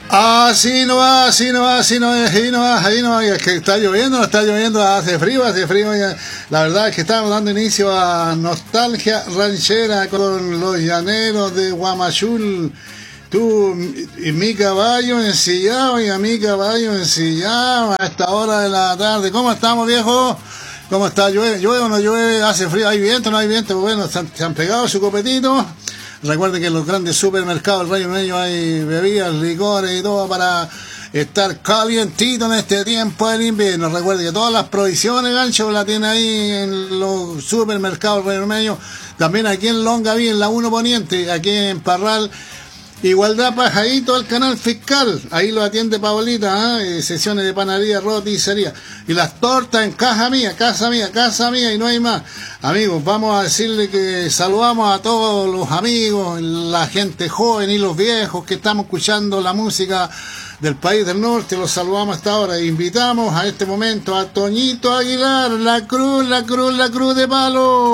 Así no va, así no va, así no va, así no va, así no va. Es que está lloviendo, no está lloviendo, hace frío, hace frío. La verdad es que estamos dando inicio a Nostalgia Ranchera con los llaneros de Guamachul. Tú y mi caballo ensillado y a mi caballo ensillado a esta hora de la tarde. ¿Cómo estamos, viejo? ¿Cómo está? ¿Llueve? ¿Llueve o no llueve? ¿Hace frío? ¿Hay viento? ¿No hay viento? Bueno, se han pegado su copetito. Recuerden que en los grandes supermercados del Reino Unido hay bebidas, licores y todo para estar calientito en este tiempo del invierno. Recuerden que todas las provisiones, gancho, la tiene ahí en los supermercados del Reino Unido. También aquí en Longaví, en la 1 Poniente, aquí en Parral. Igualdad Pajadito al canal fiscal, ahí lo atiende Paolita, sesiones de panadería, roticería y las tortas en casa mía y no hay más. Amigos, vamos a decirle que saludamos a todos los amigos, la gente joven y los viejos que estamos escuchando la música del país del norte, los saludamos hasta ahora. Invitamos a este momento a Toñito Aguilar, la cruz de palo.